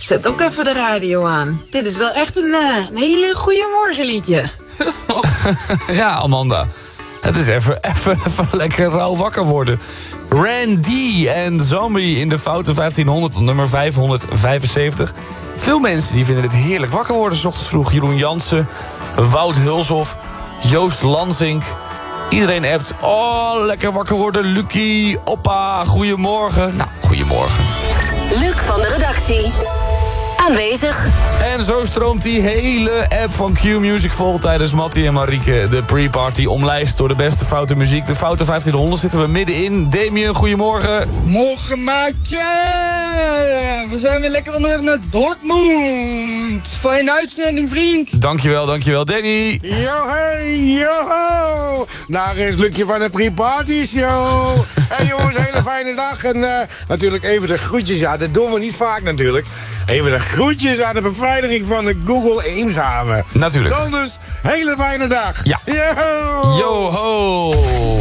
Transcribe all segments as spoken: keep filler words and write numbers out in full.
Zet ook even de radio aan. Dit is wel echt een, uh, een hele goede morgenliedje. Ja, Amanda. Het is even, even, even lekker rauw wakker worden. Randy en Zombie in de foute vijftienhonderd op nummer vijfhonderdvijfenzeventig. Veel mensen die vinden het heerlijk wakker worden 's ochtends vroeg. Jeroen Jansen, Wout Hulshoff, Joost Lansink. Iedereen appt, oh, lekker wakker worden, Lucie, oppa, goedemorgen. Nou, goedemorgen. Luc van de redactie. Aanwezig. En zo stroomt die hele app van Q-Music vol tijdens Mattie en Marieke. De pre-party omlijst door de beste foute muziek. De foute vijftienhonderd zitten we middenin. Damien, goedemorgen. Morgen, maatje. We zijn weer lekker onderweg naar Dortmund. Fijne uitzending, vriend. Dankjewel, dankjewel, Danny. Yo, hey, yo. Daar is Lucje van de pre-parties, yo. Hey jongens, hele fijne dag. En uh, natuurlijk even de groetjes. Ja, dat doen we niet vaak natuurlijk. Even de groetjes aan de beveiliging van de Google Eemshaven. Natuurlijk. Dan dus, hele fijne dag. Ja. Yo. Yo ho.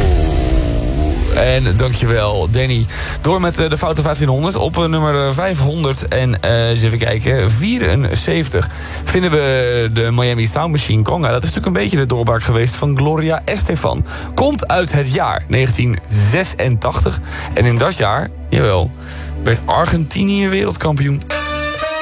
En dankjewel, Danny. Door met de foute vijftienhonderd. Op nummer vijfhonderd en uh, eens even kijken, vierenzeventig vinden we de Miami Sound Machine Conga. Dat is natuurlijk een beetje de doorbraak geweest van Gloria Estefan. Komt uit het jaar negentien zesentachtig. En in dat jaar, jawel, werd Argentinië wereldkampioen.